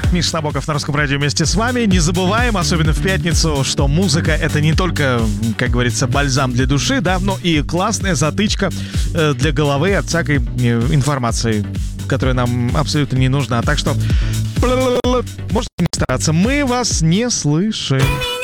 Миша Набоков на Русском радио вместе с вами. Не забываем, особенно в пятницу, что музыка — это не только, как говорится, бальзам для души, да, но и классная затычка для головы от всякой информации, которая нам абсолютно не нужна. Так что можете не стараться, мы вас не слышим.